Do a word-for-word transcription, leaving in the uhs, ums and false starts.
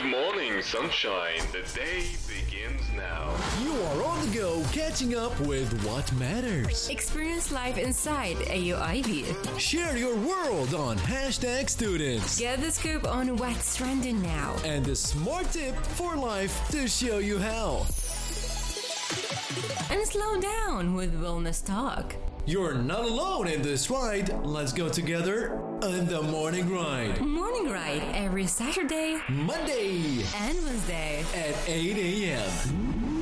Good morning, sunshine. The day begins now. You are on the go, catching up with what matters. Experience life inside A U I V. Share your world on hashtag students. Get the scoop on what's trending now. And the smart tip for life to show you how. And slow down with Wellness Talk. You're not alone in this ride. Let's go together on the Morning Ride. Morning Ride every Saturday, Monday, and Wednesday at eight a.m.